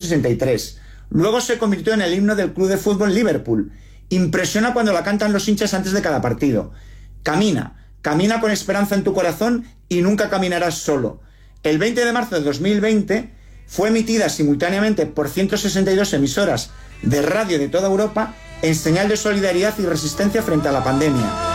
1963. Luego se convirtió en el himno del club de fútbol Liverpool. Impresiona cuando la cantan los hinchas antes de cada partido. Camina, camina con esperanza en tu corazón y nunca caminarás solo. El 20 de marzo de 2020 fue emitida simultáneamente por 162 emisoras de radio de toda Europa en señal de solidaridad y resistencia frente a la pandemia.